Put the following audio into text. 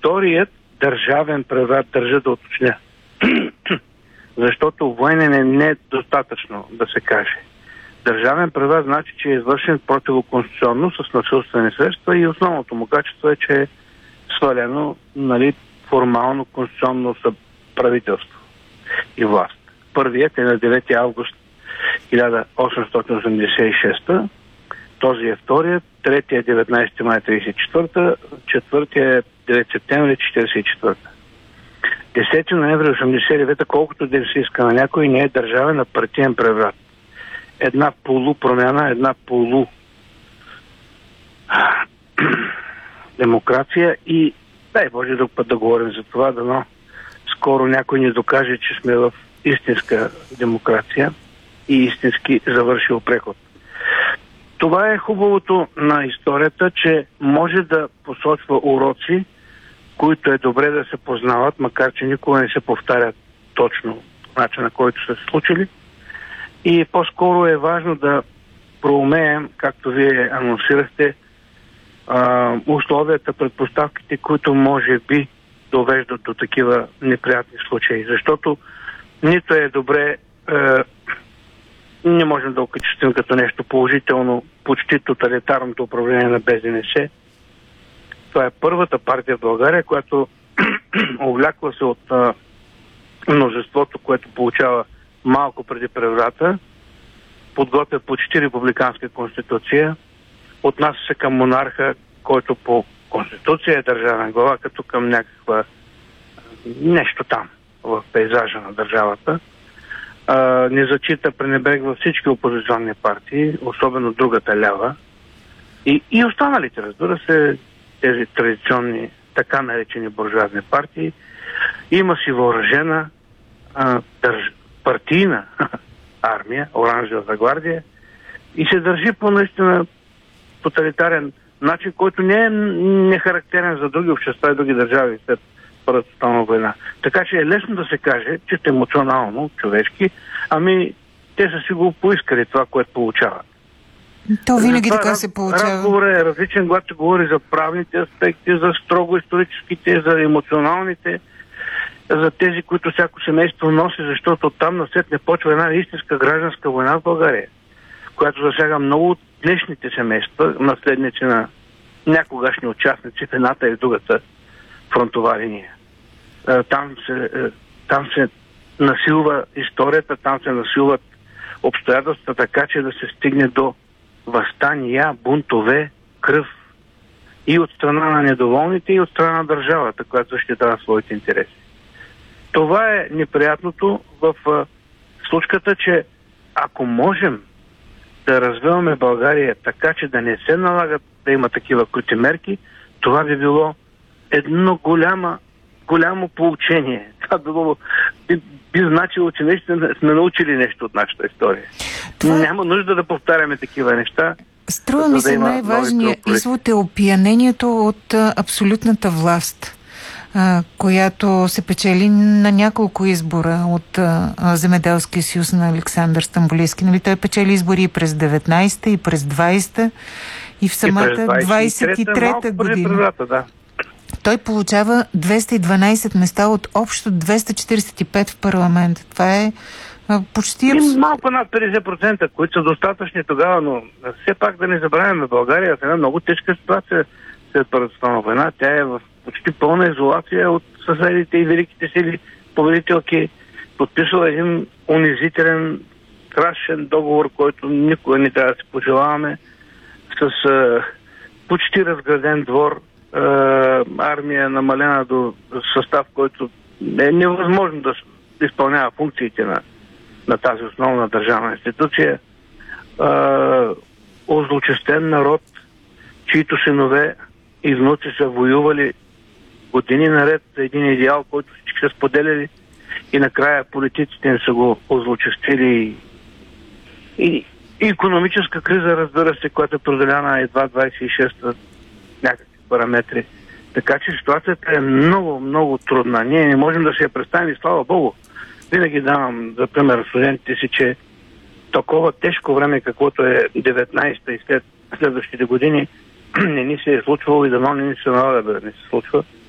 вторият държавен преврат, държа да уточня. Защото военен е недостатъчно да се каже. Държавен преврат значи, че е извършен противоконституционно с насилствени средства и основното му качество е, че е свалено, нали, формално конституционно правителство и власт. Първият е на 9 август 1886, този е вторият, третият е 19 май 1934, четвъртият е 9 септември 1944. 10 ноември 1989, колкото да се иска на някой, не е държавен, а партиен преврат. Една полупромяна, една полу демокрация и дай Боже друг път да говорим за това, дано скоро някой ни докаже, че сме в истинска демокрация и истински завършил преход. Това е хубавото на историята, че може да посочва уроци, които е добре да се познават, макар че никога не се повтарят точно начина, който са се случили. И по-скоро е важно да проумеем, както вие анонсирахте, условията, предпоставките, които може би довеждат до такива неприятни случаи. Защото нито е добре, не можем да окачествим като нещо положително почти тоталитарното управление на БДНС. Това е първата партия в България, която увлякла се от множеството, което получава малко преди преврата, подготвя почти републиканска конституция, отнася се към монарха, който по конституция е държавен глава, като към някаква нещо там в пейзажа на държавата. Не зачита, пренебрегва всички опозиционни партии, особено другата лява и останалите, разбира се, тези традиционни, така наречени буржуазни партии. Има си въоръжена партийна армия, Оранжевата гвардия, и се държи по наистина тоталитарен начин, който не е нехарактерен за други общества и други държави след Първата световна война. Така че е лесно да се каже, че емоционално, човешки, ами те са си го поискали това, което получават. То винаги така се получава. Разговорът е различен, когато се говори за правните аспекти, за строго историческите, за емоционалните, за тези, които всяко семейство носи, защото там насетне почва една истинска гражданска война в България, която засяга много от днешните семейства, наследници на някогашни участници в едната и другата фронтова линия. Там се насилва историята, там се насилват обстоятелства, така че да се стигне до въстания, бунтове, кръв и от страна на недоволните, и от страна на държавата, която защитава своите интереси. Това е неприятното в случката, че ако можем да развиваме България така, че да не се налагат да има такива крути мерки, това би било едно голямо поучение. Това би значило, че наистина сме научили нещо от нашата история. Няма нужда да повтаряме такива неща. Струва ми се най-важният извод е опиянението от абсолютната власт, която се печели на няколко избора от Земеделския съюз на Александър Стамболийски. Нали, той печели избори и през 19-та, и през 20-та, и в самата 23-та година. Да. Той получава 212 места от общо 245 в парламент. Това е почти... Малко над 50%, които са достатъчни тогава, но все пак да не забравяме, България в една много тежка ситуация след Първата световна война. Тя е в почти пълна изолация от съседите и великите сили победителки. Подписала един унизителен, страшен договор, който никога не трябва да се пожелаваме, с почти разграден двор, армия намалена до състав, който е невъзможно да изпълнява функциите на тази основна държавна институция. Озлочестен народ, чието синове и внуци са воювали години наред за един идеал, който всички са споделяли, и накрая политиците им са го озлочестили. И икономическа криза, разбира се, която е преодоляна едва 26-та някакви параметри. Така че ситуацията е много, много трудна. Ние не можем да се я представим и слава Богу. Винаги давам за пример студентите си, че такова тежко време, каквото е 19-та и след следващите години, не ни се е случвало и дано не ни се налага да не се случва.